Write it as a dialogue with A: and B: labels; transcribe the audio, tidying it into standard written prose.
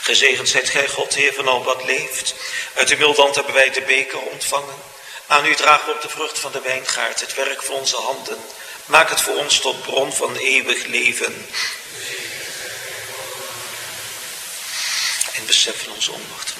A: Gezegend zijt gij, God, Heer van al wat leeft. Uit uw milde hand hebben wij de beker ontvangen. Aan u dragen we op de vrucht van de wijngaard, het werk van onze handen. Maak het voor ons tot bron van eeuwig leven. En beseffen onze onmacht.